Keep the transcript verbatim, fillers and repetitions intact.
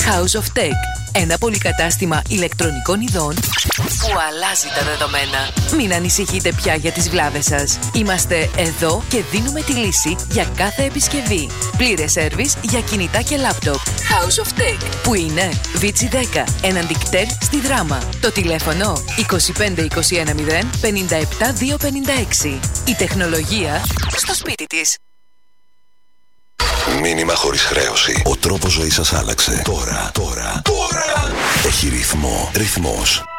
House of Tech. Ένα πολυκατάστημα ηλεκτρονικών ειδών που αλλάζει τα δεδομένα. Μην ανησυχείτε πια για τις βλάβες σας. Είμαστε εδώ και δίνουμε τη λύση για κάθε επισκευή. Πλήρες σέρβις για κινητά και λάπτοπ. House of Tech. Που είναι Βίτσι δέκα, έναντι κτέλ στη Δράμα. Το τηλέφωνο είκοσι πέντε είκοσι ένα μηδέν πενήντα επτά διακόσια πενήντα έξι. Η τεχνολογία στο σπίτι της. Μήνυμα χωρίς χρέωση. Ο τρόπος ζωής σας άλλαξε. Τώρα, τώρα, τώρα έχει ρυθμό. Ρυθμός.